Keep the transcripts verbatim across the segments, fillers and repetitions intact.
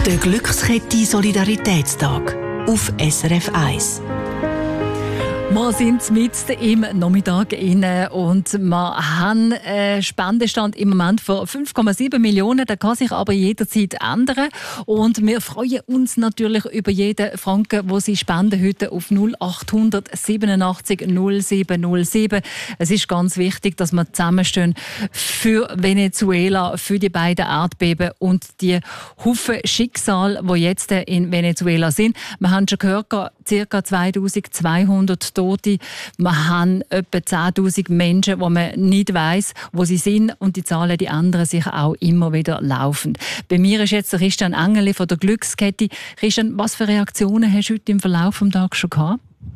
Der Glückskette Solidaritätstag auf S R F eins. Wir sind mitten im Nachmittag inne und wir haben einen Spendenstand im Moment von fünf Komma sieben Millionen. Der kann sich aber jederzeit ändern. Und wir freuen uns natürlich über jeden Franken, den Sie spenden heute auf null acht siebenundachtzig null sieben null sieben. Es ist ganz wichtig, dass wir zusammenstehen für Venezuela, für die beiden Erdbeben und die Haufen Schicksale, die jetzt in Venezuela sind. Wir haben schon gehört, ca. zweitausendzweihundert Tote. Wir haben etwa zehntausend Menschen, wo man nicht weiss, wo sie sind. Und die Zahlen, die ändern sich auch immer wieder laufend. Bei mir ist jetzt der Christian Engeli von der Glückskette. Christian, was für Reaktionen hast du heute im Verlauf des Tages schon gehabt?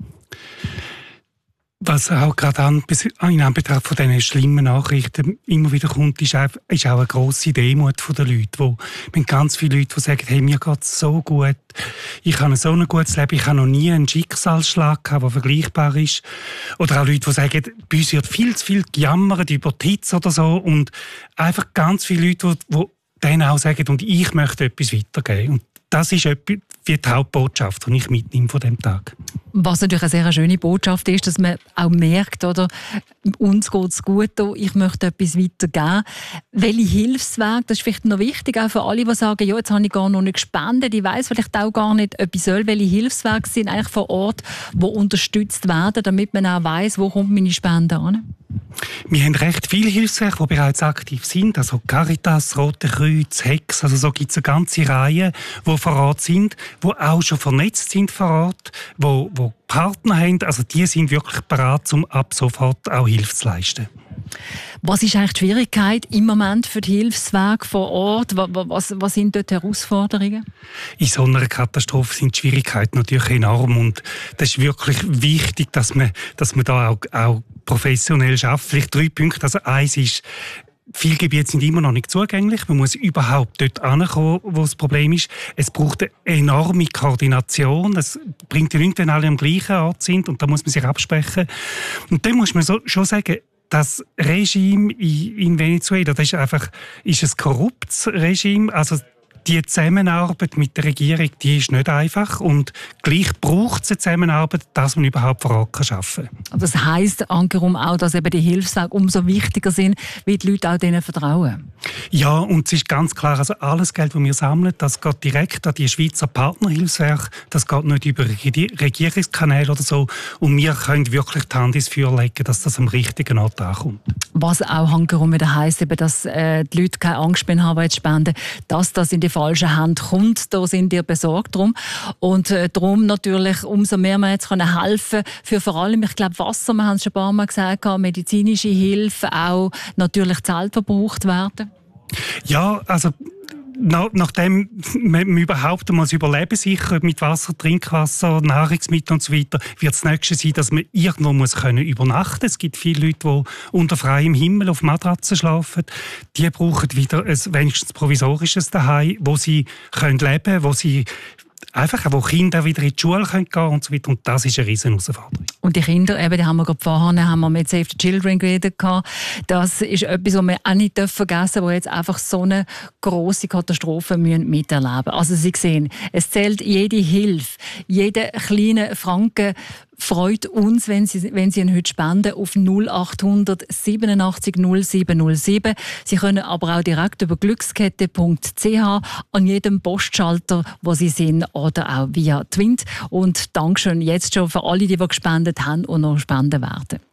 Was auch gerade an, in Anbetracht von diesen schlimmen Nachrichten immer wieder kommt, ist auch, ist auch eine grosse Demut der Leute. Wo, wir haben ganz viele Leute, die sagen, hey, mir geht es so gut, ich habe so ein gutes Leben, ich habe noch nie einen Schicksalsschlag gehabt, der vergleichbar ist. Oder auch Leute, die sagen, bei uns wird viel zu viel gejammert über die Hitze oder so. Und einfach ganz viele Leute, die, die dann auch sagen, und ich möchte etwas weitergeben. Und das ist etwas, wie die Hauptbotschaft, die ich mitnehme von diesem Tag. Was natürlich eine sehr schöne Botschaft ist, dass man auch merkt, oder, uns geht es gut, ich möchte etwas weitergeben. Welche Hilfswege, das ist vielleicht noch wichtig, auch für alle, die sagen, ja, jetzt habe ich gar noch nicht gespendet, ich weiss vielleicht auch gar nicht, ob ich soll. Welche Hilfswege sind eigentlich vor Ort, die unterstützt werden, damit man auch weiss, wo kommt meine Spende an? Wir haben recht viele Hilfswerke, die bereits aktiv sind. Also Caritas, Rote Kreuz, Hex, also so gibt es eine ganze Reihe, die vor Ort sind, die auch schon vernetzt sind vor Ort, die, die Partner haben. Also die sind wirklich bereit, um ab sofort auch Hilfe zu leisten. Was ist eigentlich die Schwierigkeit im Moment für die Hilfswege vor Ort? Was, was sind dort die Herausforderungen? In so einer Katastrophe sind die Schwierigkeiten natürlich enorm. Und das ist wirklich wichtig, dass man, dass man da auch, auch professionell arbeitet. Vielleicht drei Punkte. Also eins ist, viele Gebiete sind immer noch nicht zugänglich. Man muss überhaupt dort hinkommen, wo das Problem ist. Es braucht eine enorme Koordination. Es bringt ja nichts, wenn alle am gleichen Ort sind. Und da muss man sich absprechen. Und dann muss man so, schon sagen, das Regime in Venezuela, das ist einfach ist ein korruptes Regime. Also die Zusammenarbeit mit der Regierung, die ist nicht einfach. Und gleich braucht es eine Zusammenarbeit, dass man überhaupt vor Ort arbeiten kann. Das heisst, Ankerum, auch, dass eben die Hilfswege umso wichtiger sind, wie die Leute auch denen vertrauen. Ja, und es ist ganz klar, also alles Geld, das wir sammeln, das geht direkt an die Schweizer Partnerhilfswerke. Das geht nicht über Regierungskanäle oder so. Und wir können wirklich die Hand ins Feuer legen, dass das am richtigen Ort ankommt. Was auch Ankerum wieder heisst, eben, dass äh, die Leute keine Angst mehr haben, zu spenden, dass das in die falsche Hand kommt. Da sind wir besorgt drum. Und äh, darum natürlich, umso mehr wir jetzt können helfen für vor allem, ich glaube, Wasser, wir haben es schon ein paar Mal gesagt, medizinische Hilfe, auch natürlich Zelt verbraucht werden. Ja, also nach, nachdem man überhaupt einmal das Überleben sichert mit Wasser, Trinkwasser, Nahrungsmitteln und so weiter, wird das Nächste sein, dass man irgendwo muss können übernachten. Es gibt viele Leute, die unter freiem Himmel auf Matratzen schlafen. Die brauchen wieder ein wenigstens provisorisches Zuhause, wo sie können leben können, wo sie einfach, wo Kinder wieder in die Schule gehen können und so weiter. Und das ist eine riesen Herausforderung. Und die Kinder, eben, die haben wir gerade vorhin haben wir mit Save the Children geredet. Das ist etwas, was wir auch nicht vergessen dürfen, die jetzt einfach so eine grosse Katastrophe miterleben müssen. Also Sie sehen, es zählt jede Hilfe, jeder kleine Franken freut uns, wenn Sie, wenn Sie ihn heute spenden, auf null acht siebenundachtzig null sieben null sieben. Sie können aber auch direkt über glückskette punkt c h an jedem Postschalter, wo Sie sind, oder auch via Twint. Und Dankeschön jetzt schon für alle, die gespendet haben und noch spenden werden.